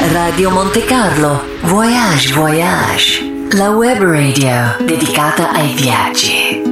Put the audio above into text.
Radio Monte Carlo, Voyage Voyage, la web radio dedicata ai viaggi.